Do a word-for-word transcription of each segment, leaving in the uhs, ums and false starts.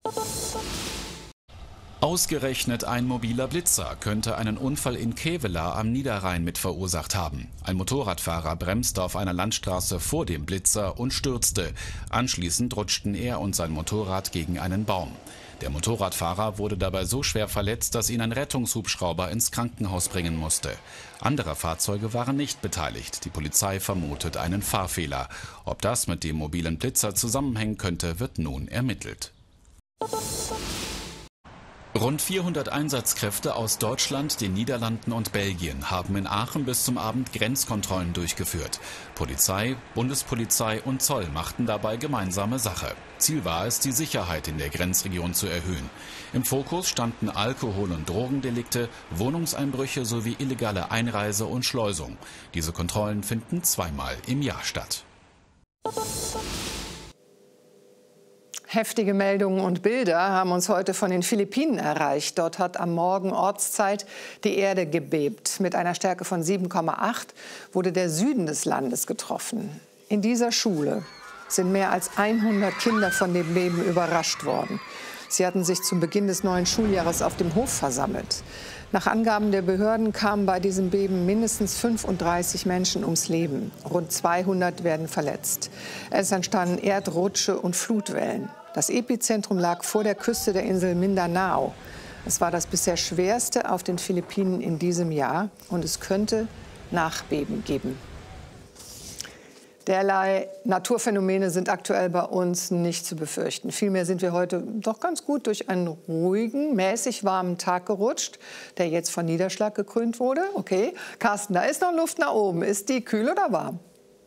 Ausgerechnet ein mobiler Blitzer könnte einen Unfall in Kevelaer am Niederrhein mit verursacht haben. Ein Motorradfahrer bremste auf einer Landstraße vor dem Blitzer und stürzte. Anschließend rutschten er und sein Motorrad gegen einen Baum. Der Motorradfahrer wurde dabei so schwer verletzt, dass ihn ein Rettungshubschrauber ins Krankenhaus bringen musste. Andere Fahrzeuge waren nicht beteiligt. Die Polizei vermutet einen Fahrfehler. Ob das mit dem mobilen Blitzer zusammenhängen könnte, wird nun ermittelt. Rund vierhundert Einsatzkräfte aus Deutschland, den Niederlanden und Belgien haben in Aachen bis zum Abend Grenzkontrollen durchgeführt. Polizei, Bundespolizei und Zoll machten dabei gemeinsame Sache. Ziel war es, die Sicherheit in der Grenzregion zu erhöhen. Im Fokus standen Alkohol- und Drogendelikte, Wohnungseinbrüche sowie illegale Einreise und Schleusung. Diese Kontrollen finden zweimal im Jahr statt. Heftige Meldungen und Bilder haben uns heute von den Philippinen erreicht. Dort hat am Morgen Ortszeit die Erde gebebt. Mit einer Stärke von sieben Komma acht wurde der Süden des Landes getroffen. In dieser Schule sind mehr als hundert Kinder von dem Beben überrascht worden. Sie hatten sich zum Beginn des neuen Schuljahres auf dem Hof versammelt. Nach Angaben der Behörden kamen bei diesem Beben mindestens fünfunddreißig Menschen ums Leben. Rund zweihundert werden verletzt. Es entstanden Erdrutsche und Flutwellen. Das Epizentrum lag vor der Küste der Insel Mindanao. Es war das bisher schwerste auf den Philippinen in diesem Jahr und es könnte Nachbeben geben. Derlei Naturphänomene sind aktuell bei uns nicht zu befürchten. Vielmehr sind wir heute doch ganz gut durch einen ruhigen, mäßig warmen Tag gerutscht, der jetzt von Niederschlag gekrönt wurde. Okay, Carsten, da ist noch Luft nach oben. Ist die kühl oder warm?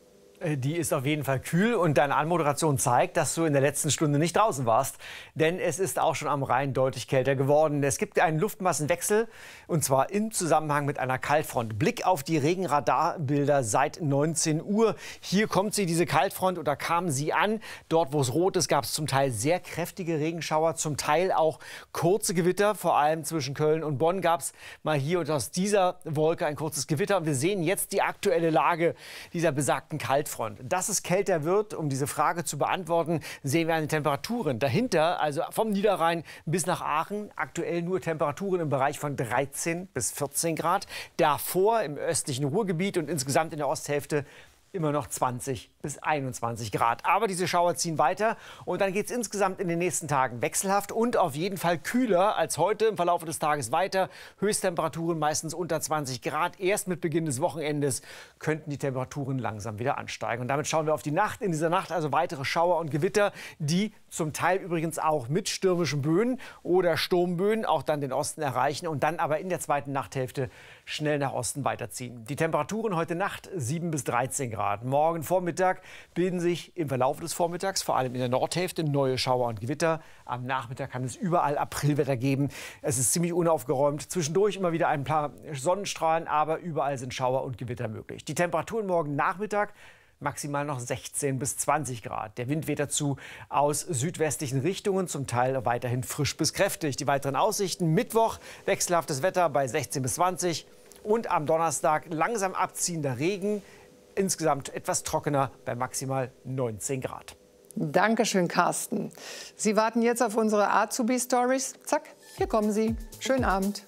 Die ist auf jeden Fall kühl und deine Anmoderation zeigt, dass du in der letzten Stunde nicht draußen warst. Denn es ist auch schon am Rhein deutlich kälter geworden. Es gibt einen Luftmassenwechsel und zwar im Zusammenhang mit einer Kaltfront. Blick auf die Regenradarbilder seit neunzehn Uhr. Hier kommt sie, diese Kaltfront, oder kam sie an. Dort, wo es rot ist, gab es zum Teil sehr kräftige Regenschauer, zum Teil auch kurze Gewitter. Vor allem zwischen Köln und Bonn gab es mal hier und aus dieser Wolke ein kurzes Gewitter. Und wir sehen jetzt die aktuelle Lage dieser besagten Kaltfront. Dass es kälter wird, um diese Frage zu beantworten, sehen wir an den Temperaturen. Dahinter, also vom Niederrhein bis nach Aachen, aktuell nur Temperaturen im Bereich von dreizehn bis vierzehn Grad. Davor im östlichen Ruhrgebiet und insgesamt in der Osthälfte immer noch zwanzig bis einundzwanzig Grad. Aber diese Schauer ziehen weiter und dann geht es insgesamt in den nächsten Tagen wechselhaft und auf jeden Fall kühler als heute im Verlauf des Tages weiter. Höchsttemperaturen meistens unter zwanzig Grad. Erst mit Beginn des Wochenendes könnten die Temperaturen langsam wieder ansteigen. Und damit schauen wir auf die Nacht. In dieser Nacht also weitere Schauer und Gewitter, die zum Teil übrigens auch mit stürmischen Böen oder Sturmböen auch dann den Osten erreichen und dann aber in der zweiten Nachthälfte schnell nach Osten weiterziehen. Die Temperaturen heute Nacht sieben bis dreizehn Grad. Morgen Vormittag bilden sich im Verlauf des Vormittags, vor allem in der Nordhälfte, neue Schauer und Gewitter. Am Nachmittag kann es überall Aprilwetter geben. Es ist ziemlich unaufgeräumt. Zwischendurch immer wieder ein paar Sonnenstrahlen, aber überall sind Schauer und Gewitter möglich. Die Temperaturen morgen Nachmittag maximal noch sechzehn bis zwanzig Grad. Der Wind weht dazu aus südwestlichen Richtungen, zum Teil weiterhin frisch bis kräftig. Die weiteren Aussichten: Mittwoch wechselhaftes Wetter bei sechzehn bis zwanzig und am Donnerstag langsam abziehender Regen. Insgesamt etwas trockener bei maximal neunzehn Grad. Dankeschön, Carsten. Sie warten jetzt auf unsere Azubi-Stories. Zack, hier kommen sie. Schönen Abend.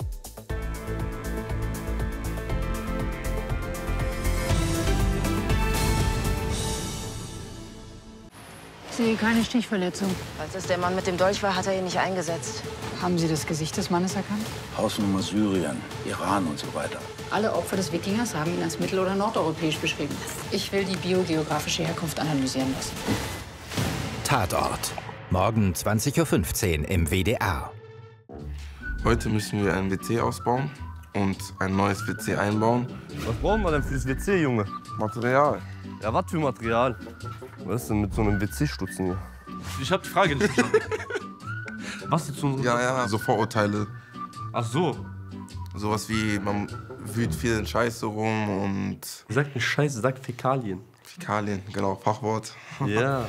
Ich sehe keine Stichverletzung. Als es der Mann mit dem Dolch war, hat er ihn nicht eingesetzt. Haben Sie das Gesicht des Mannes erkannt? Hausnummer Syrien, Iran und so weiter. Alle Opfer des Wikingers haben ihn als mittel- oder nordeuropäisch beschrieben. Ich will die biogeografische Herkunft analysieren lassen. Tatort. Morgen zwanzig Uhr fünfzehn im W D R. Heute müssen wir ein W C ausbauen und ein neues W C einbauen. Was brauchen wir denn für das W C, Junge? Material. Ja, was für Material? Was ist denn mit so einem W C-Stutzen hier? Ich hab die Frage nicht verstanden. Was ist so? Ja, ja, so Vorurteile. Ach so. Sowas wie, man wühlt viel in Scheiße rum und... Sagt nicht Scheiße, sagt Fäkalien. Fäkalien, genau, Fachwort. Ja.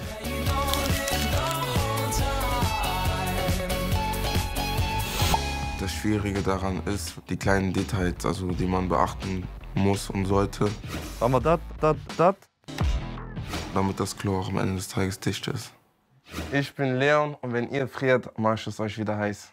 Das Schwierige daran ist, die kleinen Details, also die man beachten muss und sollte. Haben wir das, das, das? Damit das Klo auch am Ende des Tages dicht ist. Ich bin Leon und wenn ihr friert, mach ich es euch wieder heiß.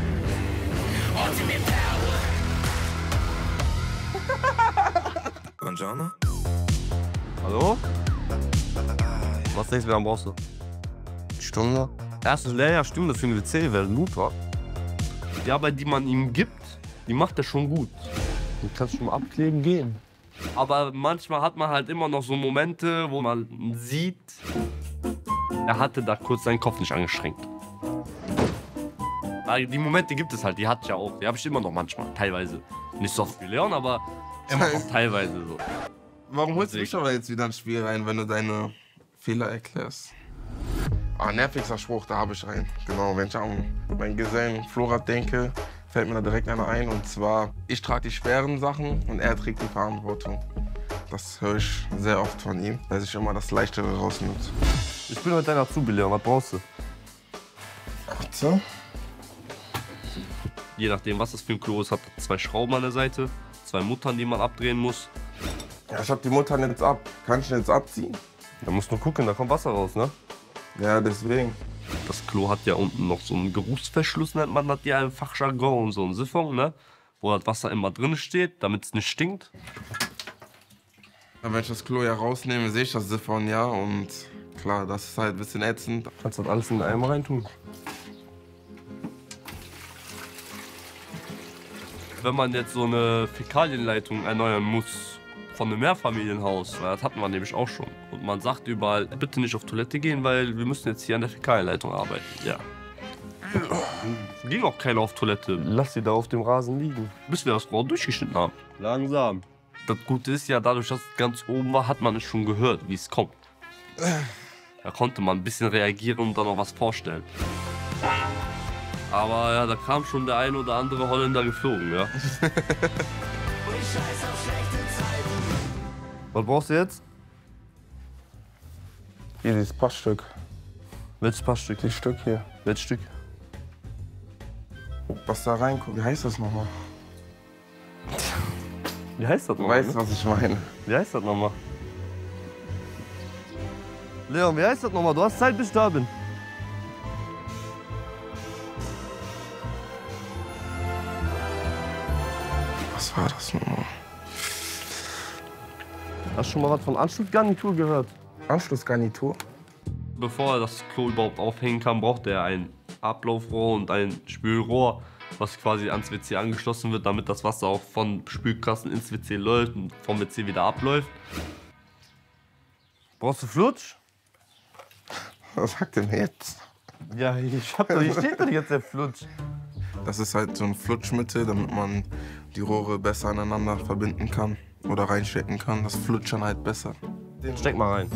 Buongiorno. Hallo? Was denkst du, wie lange brauchst du? Stunde? Erstens Lehrjahrstunde für den W C wäre super. Die Arbeit, die man ihm gibt, die macht er schon gut. Du kannst schon mal abkleben gehen. Aber manchmal hat man halt immer noch so Momente, wo man sieht, er hatte da kurz seinen Kopf nicht angestrengt. Die Momente gibt es halt, die hatte ich ja auch. Die habe ich immer noch manchmal, teilweise. Nicht so oft wie Leon, aber immer noch teilweise so. Warum holst du mich aber jetzt wieder ins Spiel rein, wenn du deine Fehler erklärst? Ah, nervigster Spruch, da habe ich einen. Genau, wenn ich an meinen Gesellen Florat denke, fällt mir da direkt einer ein. Und zwar, ich trage die schweren Sachen und er trägt die Verantwortung. Das höre ich sehr oft von ihm, weil sich immer das Leichtere rausnimmt. Ich bin heute dein Azubi, Leon. Was brauchst du? Warte. Je nachdem, was das für ein Klo ist, hat zwei Schrauben an der Seite, zwei Muttern, die man abdrehen muss. Ja, ich hab die Mutter jetzt ab. Kann ich jetzt abziehen? Da musst du gucken, da kommt Wasser raus, ne? Ja, deswegen. Das Klo hat ja unten noch so einen Geruchsverschluss, nennt man das ja im Fachjargon, so ein Siphon, ne? Wo das Wasser immer drin steht, damit es nicht stinkt. Wenn ich das Klo ja rausnehme, sehe ich das Siphon ja und klar, das ist halt ein bisschen ätzend. Kannst du das alles in den Eimer reintun? Wenn man jetzt so eine Fäkalienleitung erneuern muss von einem Mehrfamilienhaus, weil das hatten wir nämlich auch schon. Und man sagt überall, bitte nicht auf Toilette gehen, weil wir müssen jetzt hier an der Fäkalienleitung arbeiten. Ja. Ging auch keiner auf Toilette. Lass sie da auf dem Rasen liegen. Bis wir das Rohr durchgeschnitten haben. Langsam. Das Gute ist ja, dadurch, dass es ganz oben war, hat man es schon gehört, wie es kommt. Da konnte man ein bisschen reagieren und dann noch was vorstellen. Aber ja, da kam schon der ein oder andere Holländer geflogen, ja. Was brauchst du jetzt? Hier, dieses Passstück. Welches Passstück? Das Stück hier. Welches Stück? Was da reinkommt, wie heißt das nochmal? Wie heißt das Du nochmal? weißt, was ich meine. Wie heißt das nochmal? Leon, wie heißt das nochmal? Du hast Zeit, bis ich da bin. Was war das nochmal? Hast du schon mal was von Anschlussgarnitur gehört? Anschlussgarnitur? Bevor er das Klo überhaupt aufhängen kann, braucht er ein Ablaufrohr und ein Spülrohr, was quasi ans W C angeschlossen wird, damit das Wasser auch von Spülkasten ins W C läuft und vom W C wieder abläuft. Brauchst du Flutsch? Was sagt denn jetzt? Ja, ich hab doch, hier steht doch jetzt der Flutsch. Das ist halt so ein Flutschmittel, damit man die Rohre besser aneinander verbinden kann oder reinstecken kann. Das flutscht dann halt besser. Steck mal rein.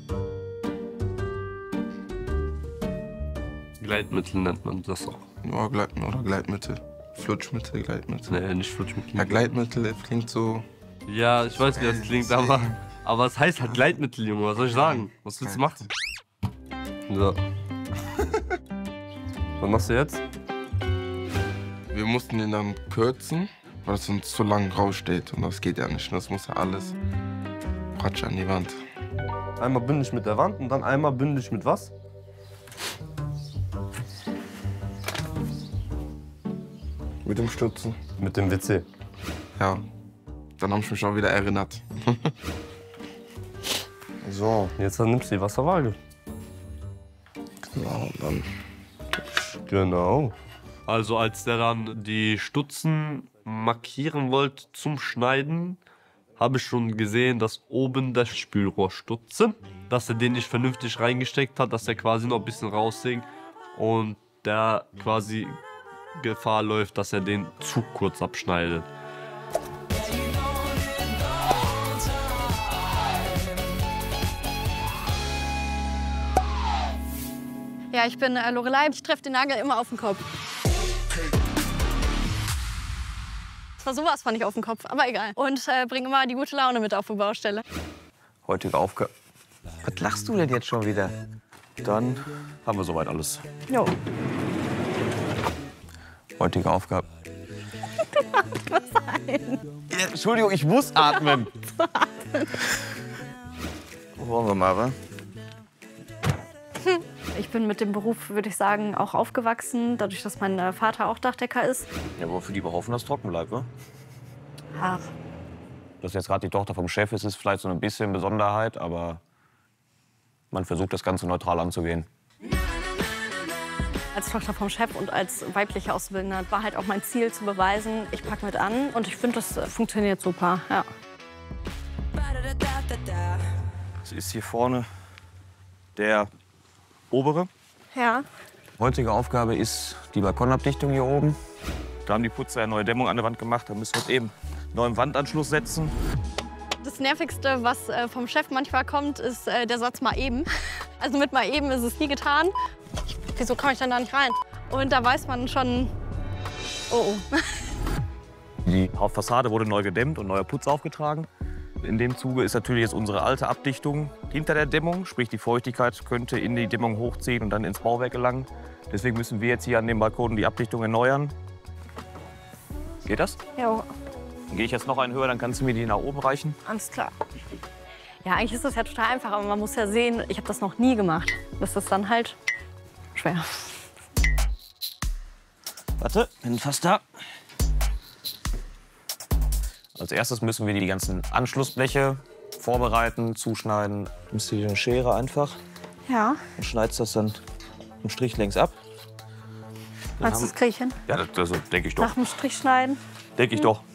Gleitmittel nennt man das auch. Ja, Gleitmittel oder Gleitmittel. Flutschmittel, Gleitmittel. Nee, nicht Flutschmittel. Ja, Gleitmittel klingt so... Ja, ich weiß, wie das klingt, aber, aber es heißt halt Gleitmittel, Junge. Was soll ich sagen? Was willst du machen? So. Was machst du jetzt? Wir mussten den dann kürzen, weil es uns zu lang raussteht. Und das geht ja nicht. Das muss ja alles ratsch an die Wand. Einmal bündig mit der Wand und dann einmal bündig mit was? Mit dem Stützen. Mit dem W C. Ja. Dann habe ich mich auch wieder erinnert. So, jetzt dann nimmst du die Wasserwaage. Genau, und dann... Genau. Also als der dann die Stutzen markieren wollte zum Schneiden, habe ich schon gesehen, dass oben das Spülrohr stutze, dass er den nicht vernünftig reingesteckt hat, dass er quasi noch ein bisschen raushing und der quasi Gefahr läuft, dass er den zu kurz abschneidet. Ja, ich bin äh, Lorelei. Ich treffe den Nagel immer auf den Kopf. Das war sowas fand ich auf den Kopf, aber egal. Und äh, bringe immer die gute Laune mit auf die Baustelle. Heutige Aufgabe. Was lachst du denn jetzt schon wieder? Dann haben wir soweit alles. Jo. Heutige Aufgabe. Was ein? Ja, Entschuldigung, ich muss atmen. Wollen wir mal, wa? Hm. Ich bin mit dem Beruf, würde ich sagen, auch aufgewachsen, dadurch, dass mein Vater auch Dachdecker ist. Ja, wofür die hoffen, dass es trocken bleibt, wa? Ach. Dass jetzt gerade die Tochter vom Chef ist, ist vielleicht so ein bisschen Besonderheit, aber man versucht, das Ganze neutral anzugehen. Als Tochter vom Chef und als weibliche Auszubildende war halt auch mein Ziel zu beweisen, ich packe mit an und ich finde, das funktioniert super, ja. Das ist hier vorne der obere. Ja. Heutige Aufgabe ist die Balkonabdichtung hier oben. Da haben die Putzer eine neue Dämmung an der Wand gemacht. Da müssen wir jetzt eben einen neuen Wandanschluss setzen. Das Nervigste, was äh, vom Chef manchmal kommt, ist äh, der Satz mal eben. Also mit mal eben ist es nie getan. Ich, wieso komme ich denn da nicht rein? Und da weiß man schon, oh oh. Die Hauptfassade wurde neu gedämmt und neuer Putz aufgetragen. In dem Zuge ist natürlich jetzt unsere alte Abdichtung hinter der Dämmung. Sprich, die Feuchtigkeit könnte in die Dämmung hochziehen und dann ins Bauwerk gelangen. Deswegen müssen wir jetzt hier an dem Balkon die Abdichtung erneuern. Geht das? Ja. Dann gehe ich jetzt noch einen höher, dann kannst du mir die nach oben reichen. Alles klar. Ja, eigentlich ist das ja total einfach, aber man muss ja sehen, ich habe das noch nie gemacht. Das ist dann halt schwer. Warte, bin fast da. Als erstes müssen wir die ganzen Anschlussbleche vorbereiten, zuschneiden. Du nimmst dir eine Schere einfach Ja. und schneidest das dann einen Strich längs ab. Dann Meinst du, das kriege ich hin? Ja, das, das denke ich doch. Nach dem Strich schneiden? Denke ich doch.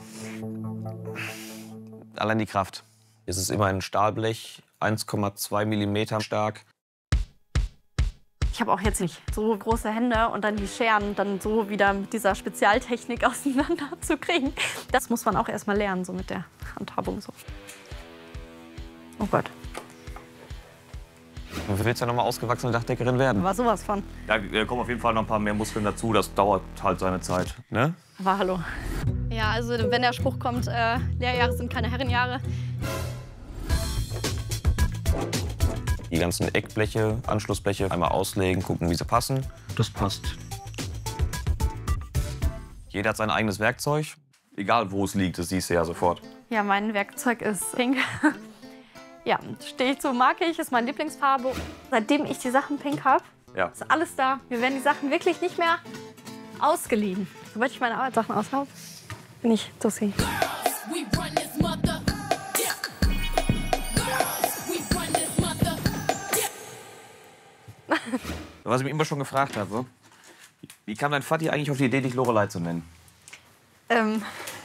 Allein die Kraft. Es ist immer ein Stahlblech, eins Komma zwei Millimeter stark. Ich habe auch jetzt nicht so große Hände und dann die Scheren dann so wieder mit dieser Spezialtechnik auseinander zu kriegen. Das muss man auch erst mal lernen, so mit der Handhabung. So. Oh Gott. Du willst ja noch mal ausgewachsene Dachdeckerin werden. War sowas von. Ja, da kommen auf jeden Fall noch ein paar mehr Muskeln dazu. Das dauert halt seine Zeit. Ne? Aber hallo. Ja, also wenn der Spruch kommt, äh, Lehrjahre sind keine Herrenjahre. Die ganzen Eckbleche, Anschlussbleche einmal auslegen, gucken, wie sie passen. Das passt. Jeder hat sein eigenes Werkzeug. Egal, wo es liegt, das siehst du ja sofort. Ja, mein Werkzeug ist pink. Ja, stehe ich zu, mag ich, ist meine Lieblingsfarbe. Seitdem ich die Sachen pink habe, Ja. ist alles da. Mir werden die Sachen wirklich nicht mehr ausgeliehen. Sobald ich meine Arbeitssachen aus habe, bin ich Tussi. Was ich mich immer schon gefragt habe, wie kam dein Vati eigentlich auf die Idee, dich Lorelei zu nennen? Ähm,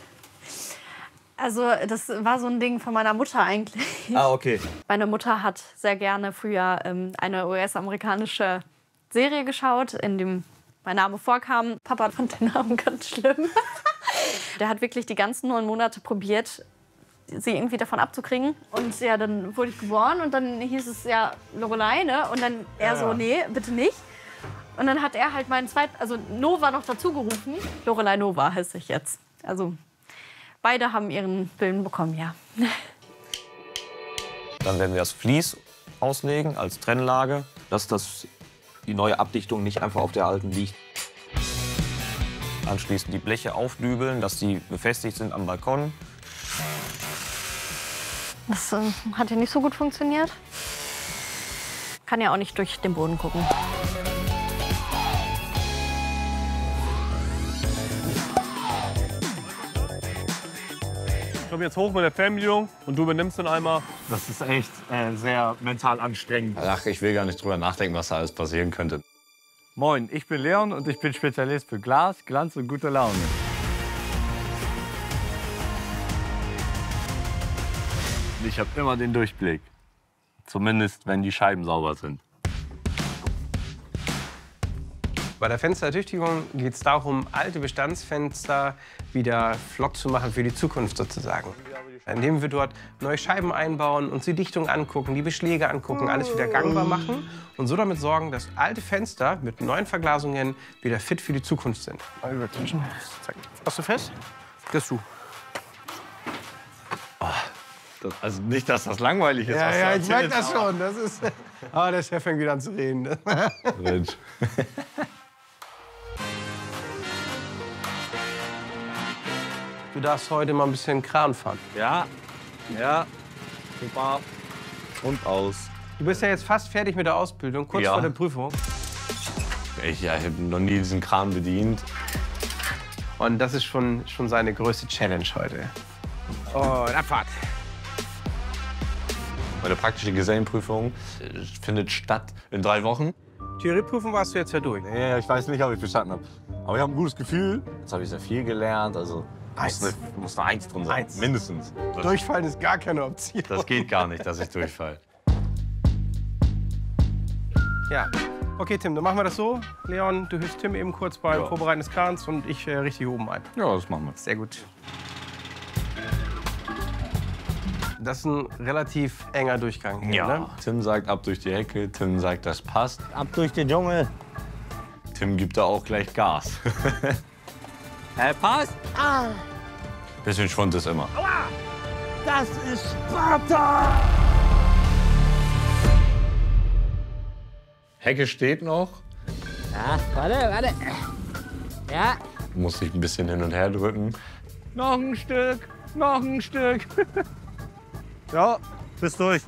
also das war so ein Ding von meiner Mutter eigentlich. Ah, okay. Meine Mutter hat sehr gerne früher ähm, eine U S-amerikanische Serie geschaut, in dem mein Name vorkam. Papa fand den Namen ganz schlimm. Der hat wirklich die ganzen neun Monate probiert, sie irgendwie davon abzukriegen. Und ja, dann wurde ich geboren und dann hieß es ja Lorelei, ne? Und dann er Ja. so, nee, bitte nicht. Und dann hat er halt meinen zweiten, also Nova noch dazu gerufen. Lorelei Nova heiße ich jetzt. Also beide haben ihren Willen bekommen, ja. Dann werden wir das Vlies auslegen als Trennlage, dass das, die neue Abdichtung nicht einfach auf der alten liegt. Anschließend die Bleche aufdübeln, dass die befestigt sind am Balkon. Das äh, hat ja nicht so gut funktioniert. Kann ja auch nicht durch den Boden gucken. Ich komme jetzt hoch mit der Fernbedienung und du übernimmst den einmal. Das ist echt äh, sehr mental anstrengend. Ach, ich will gar nicht drüber nachdenken, was da alles passieren könnte. Moin, ich bin Leon und ich bin Spezialist für Glas, Glanz und gute Laune. Ich habe immer den Durchblick. Zumindest, wenn die Scheiben sauber sind. Bei der Fensterertüchtigung geht es darum, alte Bestandsfenster wieder flott zu machen für die Zukunft sozusagen. Indem wir dort neue Scheiben einbauen, uns die Dichtung angucken, die Beschläge angucken, alles wieder gangbar machen und so damit sorgen, dass alte Fenster mit neuen Verglasungen wieder fit für die Zukunft sind. Hast du fest? Das du. Das, also nicht, dass das langweilig ist. Ja, was du ja, ich merke erzählst, das schon. Das ist, ah, der Chef fängt wieder an zu reden. Mensch. Du darfst heute mal ein bisschen Kran fahren. Ja, ja, super. Und aus. Du bist ja jetzt fast fertig mit der Ausbildung, kurz Ja. vor der Prüfung. Ich, ja, ich habe noch nie diesen Kran bedient. Und das ist schon, schon seine größte Challenge heute. Und Abfahrt. Meine praktische Gesellenprüfung äh, findet statt in drei Wochen. Theorieprüfung warst du jetzt ja durch. Nee, ich weiß nicht, ob ich bestanden habe. Aber ich habe ein gutes Gefühl. Jetzt habe ich sehr viel gelernt. Also muss eine, muss eine Eins drin sein. Eins. Mindestens. Das, Durchfallen ist gar keine Option. das geht gar nicht, dass ich durchfalle. Ja. Okay, Tim, dann machen wir das so. Leon, du hilfst Tim eben kurz beim Ja. Vorbereiten des Krans und ich äh, richte hier oben ein. Ja, das machen wir. Sehr gut. Das ist ein relativ enger Durchgang hier, Ja. ne? Tim sagt ab durch die Hecke, Tim sagt, das passt. Ab durch den Dschungel. Tim gibt da auch gleich Gas. Hey, passt. Ah, Bisschen Schwund ist immer. das ist Sparta. Hecke steht noch. Ja, warte, warte. Ja. Muss ich ein bisschen hin und her drücken. Noch ein Stück, noch ein Stück. Ja, bist durch.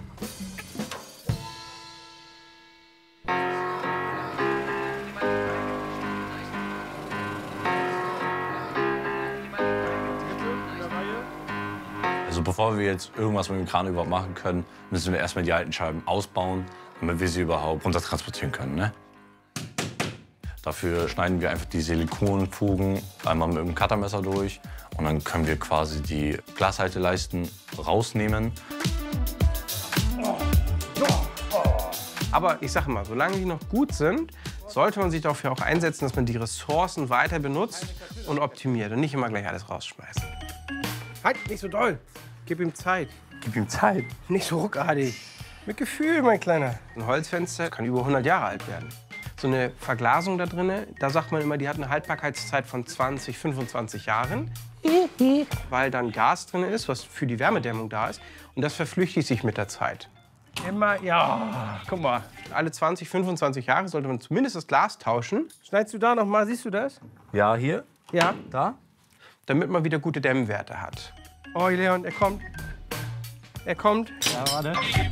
Also bevor wir jetzt irgendwas mit dem Kran überhaupt machen können, müssen wir erstmal die alten Scheiben ausbauen, damit wir sie überhaupt runtertransportieren können. Ne? Dafür schneiden wir einfach die Silikonfugen einmal mit dem Cuttermesser durch und dann können wir quasi die Glashalteleisten rausnehmen. Aber ich sage mal, solange die noch gut sind, sollte man sich dafür auch einsetzen, dass man die Ressourcen weiter benutzt und optimiert und nicht immer gleich alles rausschmeißt. Halt, nicht so doll. Gib ihm Zeit. Gib ihm Zeit. Nicht so ruckartig. Mit Gefühl, mein Kleiner. Ein Holzfenster kann über hundert Jahre alt werden. So eine Verglasung da drin, da sagt man immer, die hat eine Haltbarkeitszeit von zwanzig, fünfundzwanzig Jahren. Weil dann Gas drin ist, was für die Wärmedämmung da ist. Und das verflüchtigt sich mit der Zeit. Immer, ja, guck mal. Alle zwanzig, fünfundzwanzig Jahre sollte man zumindest das Glas tauschen. Schneidest du da noch mal, siehst du das? Ja, hier? Ja. Da? Damit man wieder gute Dämmwerte hat. Oh, Leon, er kommt. Er kommt. Ja, warte.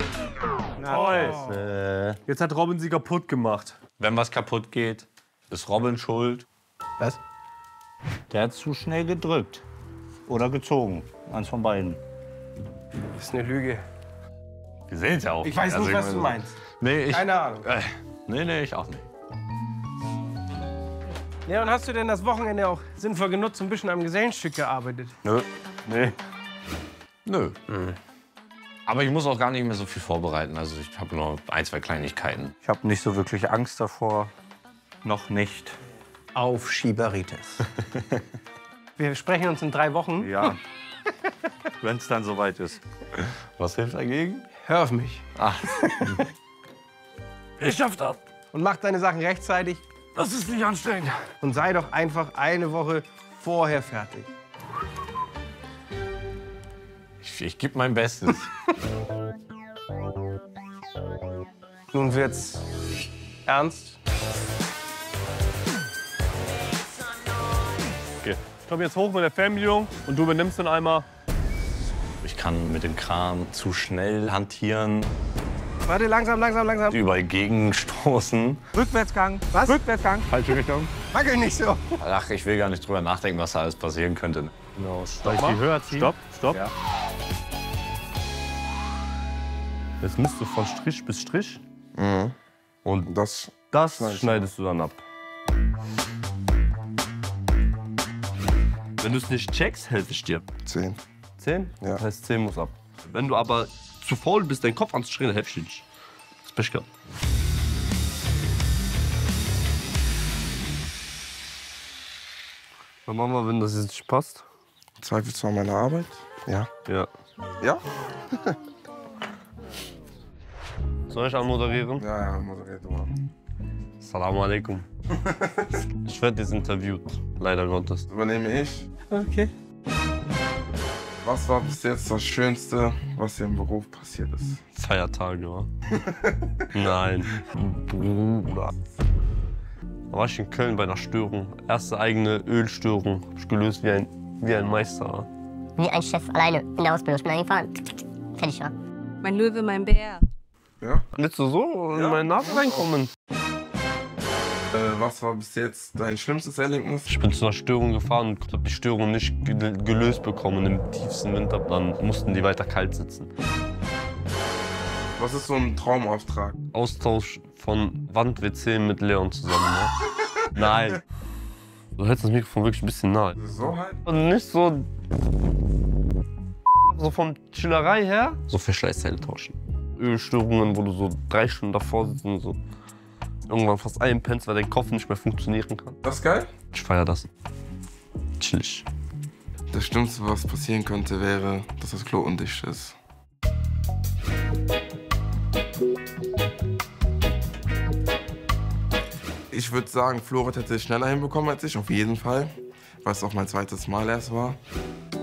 Toll. Jetzt hat Robin sie kaputt gemacht. Wenn was kaputt geht, ist Robin schuld. Was? Der hat zu schnell gedrückt. Oder gezogen. Eins von beiden. Das ist eine Lüge. Wir sehen es ja auch. Ich weiß Also, nicht, was meine- du meinst. Nee, ich, Keine Ahnung. Äh, nee, nee, ich auch nicht. Leon, hast du denn das Wochenende auch sinnvoll genutzt und ein bisschen am Gesellenstück gearbeitet? Nö. Nee. Nö. Aber ich muss auch gar nicht mehr so viel vorbereiten. Also ich habe nur ein, zwei Kleinigkeiten. Ich habe nicht so wirklich Angst davor. Noch nicht. Auf Schieberitis. Wir sprechen uns in drei Wochen. Ja. Wenn es dann soweit ist. Was hilft dagegen? Hör auf mich. Ah. Ich schaff das. Und mach deine Sachen rechtzeitig. Das ist nicht anstrengend. Und sei doch einfach eine Woche vorher fertig. Ich, ich gebe mein Bestes. Nun wird's ernst. Okay. Ich komme jetzt hoch mit der Fernbedienung und du übernimmst den Eimer. Ich kann mit dem Kran zu schnell hantieren, Warte, langsam, langsam, langsam. überall gegenstoßen. Rückwärtsgang. Was? Rückwärtsgang. Falsche Richtung. Wackel nicht so. Ach, ich will gar nicht drüber nachdenken, was da alles passieren könnte. Genau. Soll ich die höher ziehen? Stopp, stopp. Ja. Jetzt misst du von Strich bis Strich. Mhm. Und Das das schneidest schneidest du dann ab. Wenn du es nicht checkst, helfe ich dir. zehn. zehn? Ja. Das heißt, zehn muss ab. Wenn du aber zu faul bist, deinen Kopf anzustrengen, dann helfe ich dir nicht. Das ist Pech gehabt. Dann machen wir, wenn das jetzt nicht passt. Zweifelsfall meine Arbeit. Ja. Ja. Ja? Soll ich anmoderieren? Ja, ja, moderiert mal. Assalamu alaikum. Ich werde jetzt interviewt, leider Gottes. Übernehme ich. Okay. Was war bis jetzt das Schönste, was dir im Beruf passiert ist? Feiertage, wa? Nein. Bruder. Da war ich in Köln bei einer Störung. Erste eigene Ölstörung. Hab ich gelöst wie ein, wie ein Meister. Wie ein Chef alleine in der Ausbildung. Ich bin eingefahren. Fertig war. Mein Löwe, mein Bär. Ja? Willst du so in Ja. meine Nase reinkommen? Äh, was war bis jetzt dein schlimmstes Erlebnis? Ich bin zu einer Störung gefahren und habe die Störung nicht ge- gelöst bekommen im tiefsten Winter. Dann mussten die weiter kalt sitzen. Was ist so ein Traumauftrag? Austausch von Wand-W C mit Leon zusammen. Ne? Nein. Du hältst das Mikrofon wirklich ein bisschen nahe. So halt? Und nicht so. So von Chillerei her. So Verschleißteile tauschen. Ölstörungen, wo du so drei Stunden davor sitzt und so irgendwann fast einpennst, weil dein Kopf nicht mehr funktionieren kann. Das ist geil? Ich feier das. Chillig. Das Schlimmste, was passieren könnte, wäre, dass das Klo undicht ist. Ich würde sagen, Florit hätte es schneller hinbekommen als ich, auf jeden Fall. Weil es auch mein zweites Mal erst war.